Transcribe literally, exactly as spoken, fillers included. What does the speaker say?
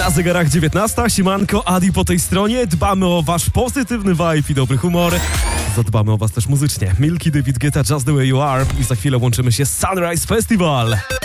Na zegarach dziewiętnasta, siemanko, Adi po tej stronie. Dbamy o wasz pozytywny vibe i dobry humor. Zadbamy o was też muzycznie. Milky, David Guetta, Just the Way You Are. I za chwilę łączymy się z Sunrise Festival.